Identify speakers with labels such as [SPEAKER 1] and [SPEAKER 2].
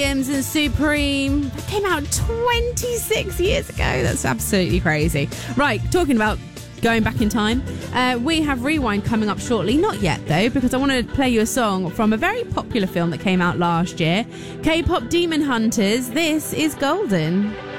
[SPEAKER 1] Williams and Supreme. That came out 26 years ago. That's absolutely crazy. Right, talking about going back in time, we have Rewind coming up shortly. Not yet, though, because I want to play you a song from a very popular film that came out last year. K-pop Demon Hunters. This is Golden.